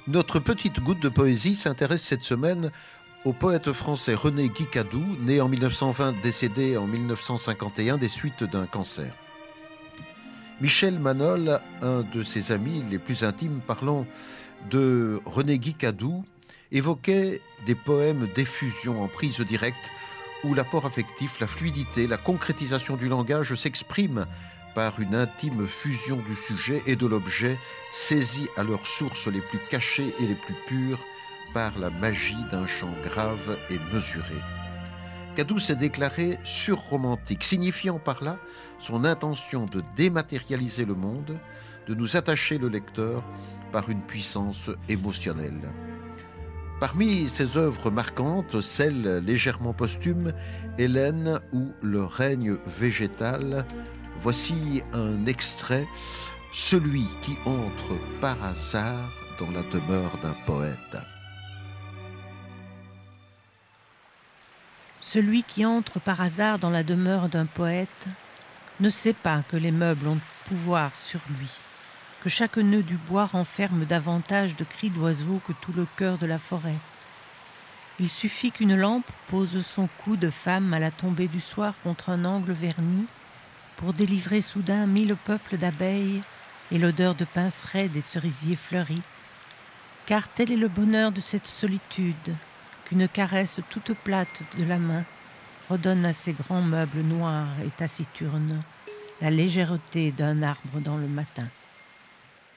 Notre petite goutte de poésie s'intéresse cette semaine au poète français René Guicadou, né en 1920, décédé en 1951 des suites d'un cancer. Michel Manol, un de ses amis les plus intimes, parlant de René Guicadou, évoquait des poèmes d'effusion en prise directe où l'apport affectif, la fluidité, la concrétisation du langage s'expriment par une intime fusion du sujet et de l'objet, saisis à leurs sources les plus cachées et les plus pures par la magie d'un chant grave et mesuré. Cadou s'est déclaré surromantique, signifiant par là son intention de dématérialiser le monde, de nous attacher le lecteur par une puissance émotionnelle. Parmi ses œuvres marquantes, celles légèrement posthumes, Hélène ou Le règne végétal, voici un extrait, celui qui entre par hasard dans la demeure d'un poète. Celui qui entre par hasard dans la demeure d'un poète ne sait pas que les meubles ont pouvoir sur lui, que chaque nœud du bois renferme davantage de cris d'oiseaux que tout le cœur de la forêt. Il suffit qu'une lampe pose son cou de femme à la tombée du soir contre un angle verni pour délivrer soudain 1000 peuples d'abeilles et l'odeur de pain frais des cerisiers fleuris. Car tel est le bonheur de cette solitude, qu'une caresse toute plate de la main redonne à ces grands meubles noirs et taciturnes la légèreté d'un arbre dans le matin.